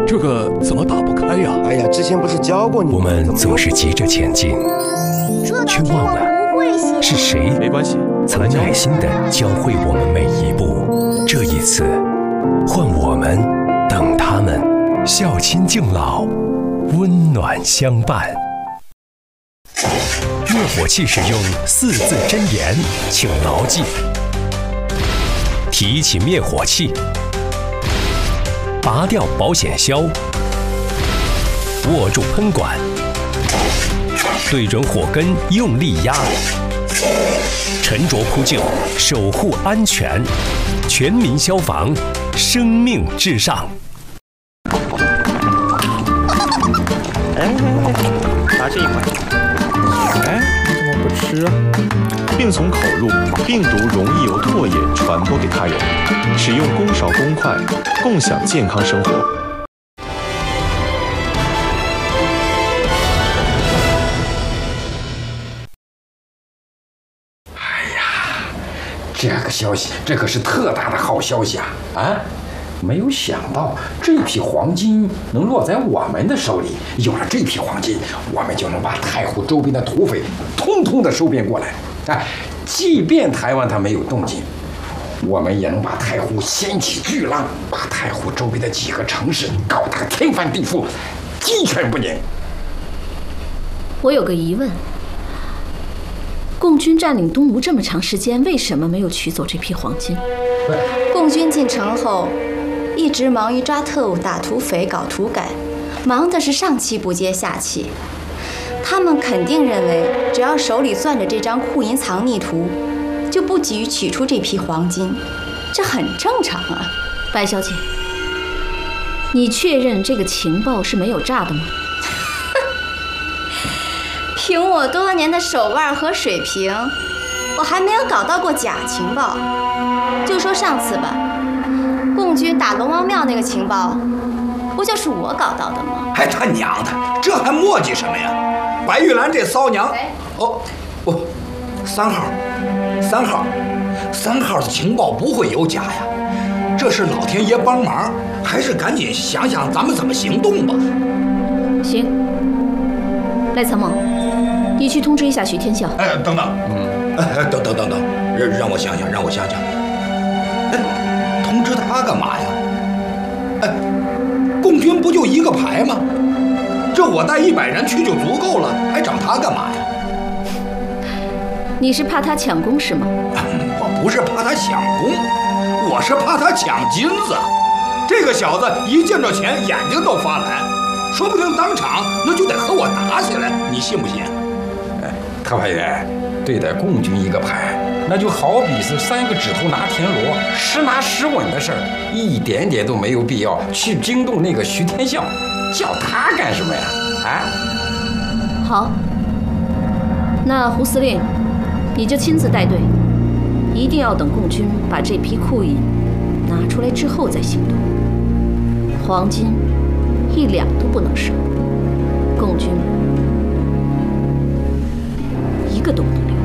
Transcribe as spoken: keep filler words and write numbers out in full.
这个怎么打不开呀？ 哎呀，之前不是教过你？ 我们总是急着前进，却忘了是谁没关系， 曾耐心地教会我们每一步。这一次，换我们等他们，孝亲敬老，温暖相伴。灭火器使用四字真言，请牢记：提起灭火器，拔掉保险销，握住喷管，对准火根用力压，沉着扑救，守护安全。全民消防，生命至上。 哎，拿这一块。哎，你怎么不吃啊？病从口入，病毒容易由唾液传播给他人。使用公勺公筷，共享健康生活。 哎呀，这个消息，这可是特大的好消息啊！啊，没有想到这批黄金能落在我们的手里。有了这批黄金，我们就能把太湖周边的土匪通通的收编过来。哎，即便台湾它没有动静，我们也能把太湖掀起巨浪，把太湖周边的几个城市搞得天翻地覆，鸡犬不宁。 我有个疑问，共军占领东吴这么长时间，为什么没有取走这批黄金？ 共军进城后，一直忙于抓特务、打土匪、搞土改，忙的是上气不接下气。他们肯定认为，只要手里攥着这张库银藏匿图，就不急于取出这批黄金，这很正常啊。 白小姐，你确认这个情报是没有诈的吗？ 凭我多年的手腕和水平，我还没有搞到过假情报。就说上次吧，共军打龙王庙那个情报，不就是我搞到的吗？ 还他娘的，这还磨叽什么呀？白玉兰这骚娘，哦，哦，三号，三号，三号的情报不会有假呀，这是老天爷帮忙，还是赶紧想想咱们怎么行动吧。 行，赖参谋，你去通知一下徐天笑。 哎，等等，嗯，哎，等等等等，让让我想想，让我想想，哎，通知他干嘛呀？哎，共军不就一个排吗？这我带一百人去就足够了，还找他干嘛呀？ 你是怕他抢功是吗？ 我不是怕他抢功，我是怕他抢金子。这个小子一见着钱眼睛都发蓝，说不定当场那就得和我打起来，你信不信？ 哎，特派员，对待共军一个排，那就好比是三个指头拿田螺，实拿实稳的事儿，一点点都没有必要去惊动那个徐天笑。叫他干什么呀？啊！ 好，那胡司令，你就亲自带队，一定要等共军把这批库银拿出来之后再行动。黄金一两都不能少，共军一个都不能留。